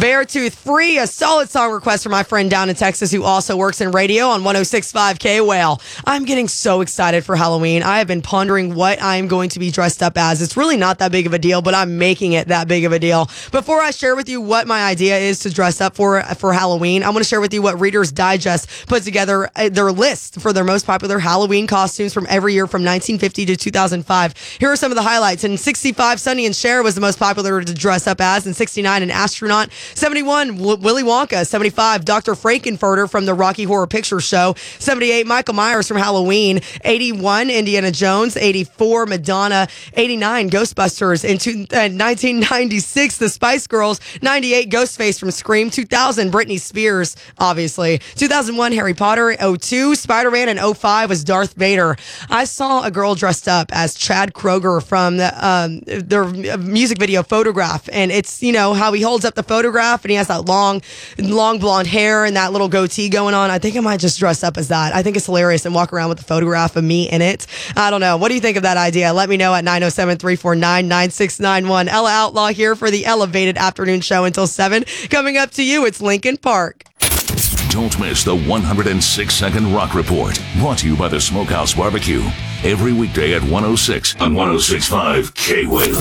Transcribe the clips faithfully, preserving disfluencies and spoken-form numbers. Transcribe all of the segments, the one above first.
Beartooth Free, a solid song request from my friend down in Texas who also works in radio on one oh six point five K Whale. I'm getting so excited for Halloween. I have been pondering what I'm going to be dressed up as. It's really not that big of a deal, but I'm making it that big of a deal. Before I share with you what my idea is to dress up for for Halloween, I'm going to share with you what Reader's Digest put together their list for their most popular Halloween costumes from every year from nineteen fifty to two thousand five. Here are some of the highlights. In sixty-five, Sonny and Cher was the most popular to dress up as. In sixty-nine, an astronaut. seventy-one, w- Willy Wonka. seventy-five, Doctor Frankenfurter from the Rocky Horror Picture Show. seventy-eight, Michael Myers from Halloween. eighty-one, Indiana Jones. eighty-four, Madonna. eighty-nine, Ghostbusters. In two, uh, nineteen ninety-six, the Spice Girls. ninety-eight, Ghostface from Scream. two thousand, Britney Spears, obviously. two thousand one, Harry Potter. oh two, Spider-Man. And oh five was Darth Vader. I saw a girl dressed up as Chad Kroger from the, um, their music video Photograph. And it's, you know, how he holds up the photograph and he has that long, long blonde hair and that little goatee going on. I think I might just dress up as that. I think it's hilarious and walk around with the photograph of me in it. I don't know. What do you think of that idea? Let me know at nine oh seven, three four nine, nine six nine one. Ella Outlaw here for the Elevated Afternoon Show until seven. Coming up to you, it's Lincoln Park. Don't miss the one hundred six second Rock Report, brought to you by the Smokehouse Barbecue. Every weekday at one oh six on one oh six point five K Whale.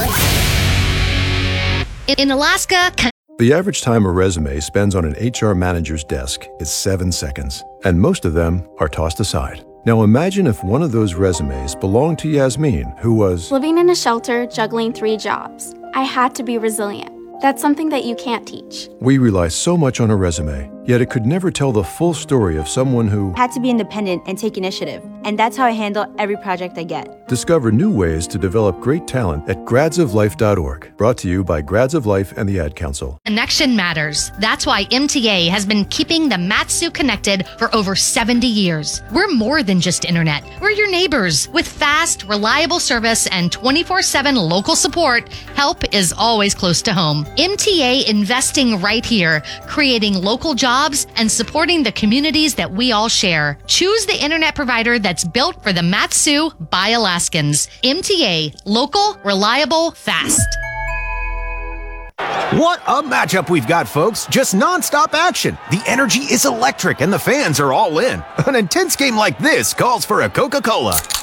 In Alaska, the average time a resume spends on an H R manager's desk is seven seconds, and most of them are tossed aside. Now imagine if one of those resumes belonged to Yasmin, who was living in a shelter, juggling three jobs. I had to be resilient. That's something that you can't teach. We rely so much on a resume, yet it could never tell the full story of someone who had to be independent and take initiative. And that's how I handle every project I get. Discover new ways to develop great talent at grads of life dot org. Brought to you by Grads of Life and the Ad Council. Connection matters. That's why M T A has been keeping the Mat-Su connected for over seventy years. We're more than just internet. We're your neighbors. With fast, reliable service and twenty-four seven local support, help is always close to home. M T A investing right here, creating local jobs and supporting the communities that we all share. Choose the internet provider that's built for the Mat-Su by Alaskans. M T A, local, reliable, fast. What a matchup we've got, folks. Just nonstop action. The energy is electric and the fans are all in. An intense game like this calls for a Coca-Cola.